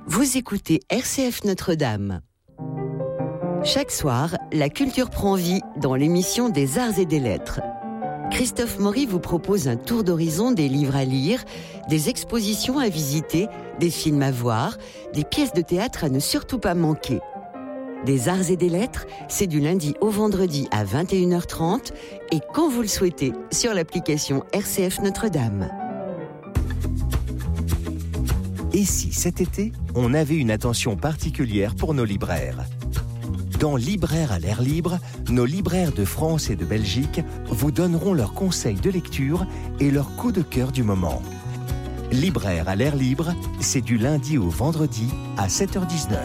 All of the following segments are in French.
Vous écoutez RCF Notre-Dame. Chaque soir, la culture prend vie dans l'émission des Arts et des Lettres. Christophe Maury vous propose un tour d'horizon des livres à lire, des expositions à visiter, des films à voir, des pièces de théâtre à ne surtout pas manquer. Des Arts et des Lettres, c'est du lundi au vendredi à 21h30 et quand vous le souhaitez sur l'application RCF Notre-Dame. Et si cet été, on avait une attention particulière pour nos libraires ? Dans Libraires à l'air libre, nos libraires de France et de Belgique vous donneront leurs conseils de lecture et leurs coups de cœur du moment. Libraires à l'air libre, c'est du lundi au vendredi à 7h19.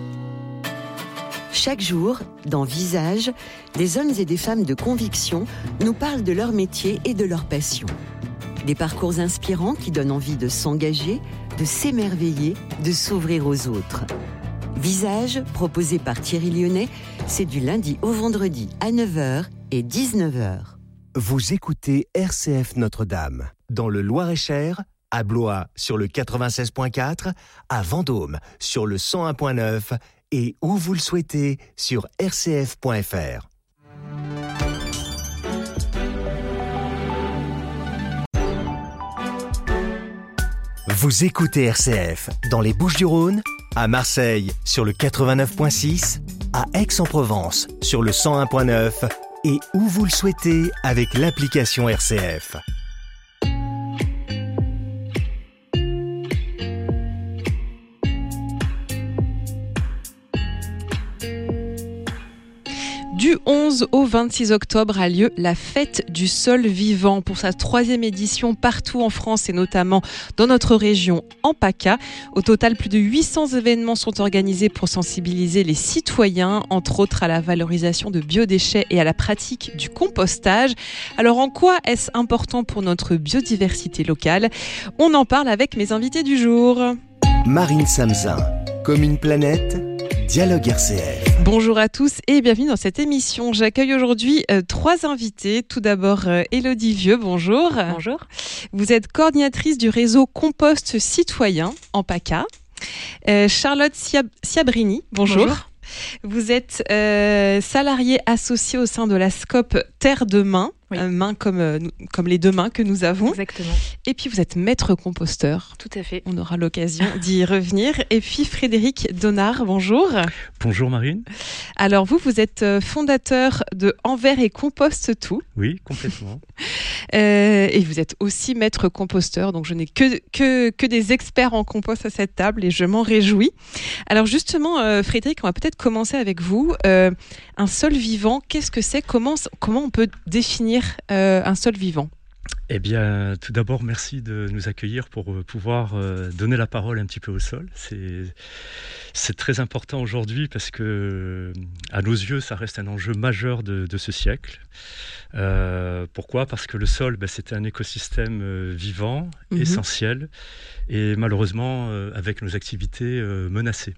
Chaque jour, dans Visage, des hommes et des femmes de conviction nous parlent de leur métier et de leur passion. Des parcours inspirants qui donnent envie de s'engager, de s'émerveiller, de s'ouvrir aux autres. Visage, proposé par Thierry Lyonnais, c'est du lundi au vendredi à 9h et 19h. Vous écoutez RCF Notre-Dame, dans le Loir-et-Cher, à Blois sur le 96.4, à Vendôme sur le 101.9 et où vous le souhaitez sur rcf.fr. Vous écoutez RCF dans les Bouches-du-Rhône, à Marseille sur le 89.6, à Aix-en-Provence sur le 101.9 et où vous le souhaitez avec l'application RCF. Du 11 au 26 octobre a lieu la Fête du Sol Vivant pour sa 3e édition partout en France et notamment dans notre région en PACA. Au total, plus de 800 événements sont organisés pour sensibiliser les citoyens, entre autres à la valorisation de biodéchets et à la pratique du compostage. Alors en quoi est-ce important pour notre biodiversité locale ? On en parle avec mes invités du jour. Marine Samzin, comme une planète, Dialogue RCF. Bonjour à tous et bienvenue dans cette émission. J'accueille aujourd'hui 3 invités. Tout d'abord, Élodie Vieux, bonjour. Bonjour. Vous êtes coordinatrice du réseau Compost Citoyen en PACA. Charlotte Ciabrini, bonjour. Bonjour. Vous êtes salariée associée au sein de la SCOP Terre de Main. Oui. Main comme les deux mains que nous avons. Exactement. Et puis vous êtes maître composteur. Tout à fait. On aura l'occasion d'y revenir. Et puis Frédéric Donard, bonjour. Bonjour Marine. Alors vous êtes fondateur de Envers et Compost Tout. Oui, complètement. Et vous êtes aussi maître composteur. Donc je n'ai que des experts en compost à cette table et je m'en réjouis. Alors justement, Frédéric, on va peut-être commencer avec vous. Un sol vivant, qu'est-ce que c'est ? Comment on peut définir un sol vivant ? Eh bien, tout d'abord, merci de nous accueillir pour pouvoir donner la parole un petit peu au sol. C'est très important aujourd'hui parce que, à nos yeux, ça reste un enjeu majeur de ce siècle. Pourquoi ? Parce que le sol, c'est un écosystème vivant, essentiel, et malheureusement, avec nos activités menacées.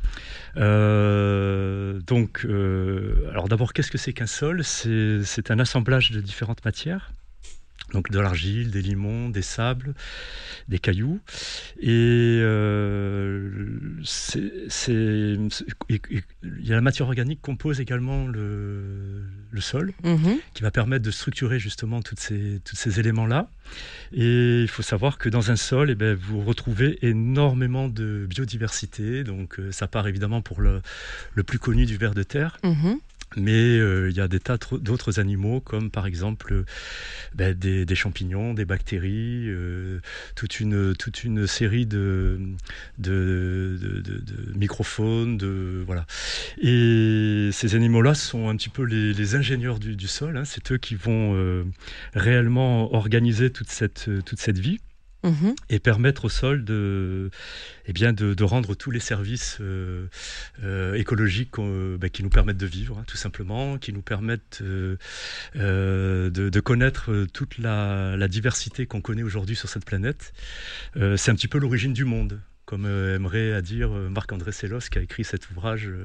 Alors d'abord, qu'est-ce que c'est qu'un sol ? C'est un assemblage de différentes matières, donc de l'argile, des limons, des sables, des cailloux, et il y a la matière organique compose également le sol, qui va permettre de structurer justement tous ces éléments-là. Et il faut savoir que dans un sol, vous retrouvez énormément de biodiversité. Donc ça part évidemment pour le plus connu du ver de terre. Mais il y a des tas d'autres animaux, comme par exemple des champignons, des bactéries, toute une série de microfaunes, voilà. Et ces animaux-là sont un petit peu les ingénieurs du sol. C'est eux qui vont réellement organiser toute cette vie. Et permettre au sol de rendre tous les services écologiques qui nous permettent de vivre, tout simplement, qui nous permettent de connaître toute la diversité qu'on connaît aujourd'hui sur cette planète. C'est un petit peu l'origine du monde, comme aimerait à dire Marc-André Sellos, qui a écrit cet ouvrage